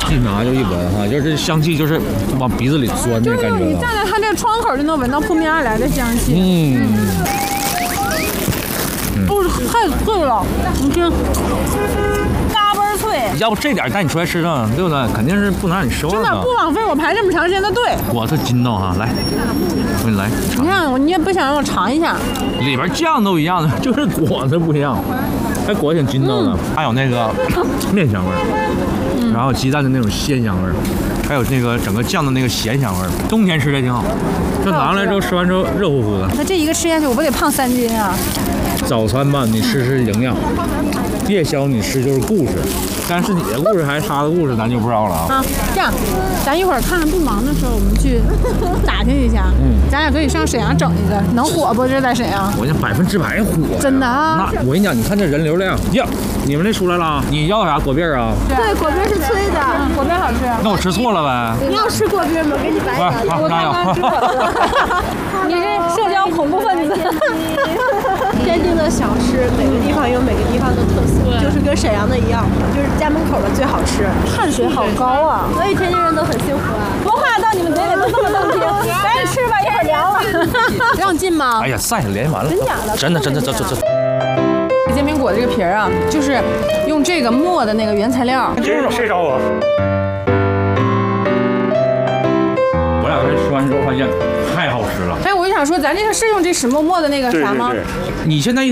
一拿就一闻哈，就是这香气就是往鼻子里钻的感觉。 你站在它这个窗口就能闻到扑面而来的香气。哦，太脆了，你听，嘎嘣脆。 要不这点带你出来吃上，对不对？肯定是不能让你失望的。 真的不枉费我排这么长时间的队。 我这筋道哈，来，我给你来。 你看，你也不想让我尝一下？ 里边酱都一样的，就是果子不一样。还果挺筋道的，还有那个面香味儿，然后鸡蛋的那种鲜香味儿，还有那个整个酱的那个咸香味儿。冬天吃这挺好，这拿来之后吃完之后热乎乎的。 那这一个吃下去，我不得胖3斤啊？ 早餐吧，你吃是营养；夜宵你吃就是故事。但是你的故事还是他的故事，咱就不知道了啊。 这样，咱一会儿看看不忙的时候，我们去打听一下。咱俩可以上沈阳整一个，能火不？这在沈阳？ 我讲100%火。 真的啊？ 那我跟你讲，你看这人流量呀，你们这出来了，你要啥果篦啊？ 对，果篦是脆的，果篦好吃。 那我吃错了呗？ 你要吃果篦吗？给你白一条。我刚刚吃了。你是社交恐怖分子。 天津的小吃，每个地方有每个地方的特色，就是跟沈阳的一样，就是家门口的最好吃。 碳水好高啊， 所以天津人都很幸福啊。 说话到你们嘴里都这么动听，赶紧吃吧，一会儿凉了。让进吗？ 哎呀，散下连完了。 真假的？ 真的。 煎饼果这个皮儿啊，就是用这个磨的那个原材料。 谁找我？我俩这吃完之后发现太好吃了。 哎，我就想说，咱这个是用这石磨磨的那个啥吗？ 你现在